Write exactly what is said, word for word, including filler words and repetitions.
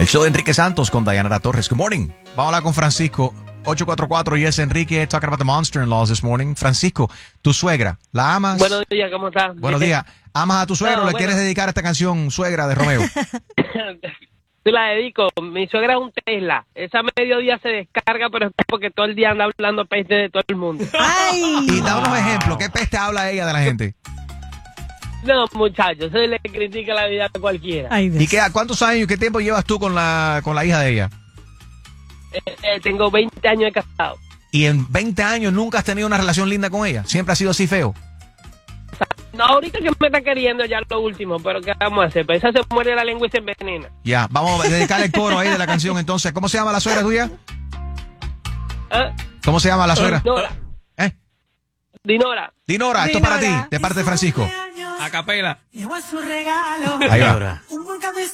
show de Enrique Santos con Dayanara Torres. Good morning. Vamos a hablar con Francisco. ocho cuatro cuatro, yes, Enrique, talking about the monster-in-laws this morning. Francisco, tu suegra, ¿la amas? Buenos días, ¿cómo estás? Buenos días. ¿Amas a tu suegro? No, ¿Le bueno. quieres dedicar esta canción, Suegra, de Romeo? Te la dedico. Mi suegra es un Tesla. Esa mediodía se descarga, pero es porque todo el día anda hablando peste de todo el mundo. ¡Ay! Y da unos ejemplos. ¿Qué peste habla ella de la gente? No, muchachos, se le critica la vida a cualquiera. Ay, Dios. ¿Y qué, cuántos años, qué tiempo llevas tú con la, con la hija de ella? Eh, eh, tengo veinte años de casado. Y en veinte años nunca has tenido una relación linda con ella. Siempre ha sido así feo. No, ahorita que me está queriendo ya lo último, pero ¿qué vamos a hacer? Pues esa se muere la lengua y se envenena. Ya, vamos a dedicarle el coro ahí de la canción entonces. ¿Cómo se llama la suegra tuya? ¿Ah? ¿Cómo se llama la suegra? Dinora. ¿Eh? Dinora. Dinora, esto es para ti, Dinora. de parte de Francisco. A capela. Llevo su regalo. Ahí va. Un buen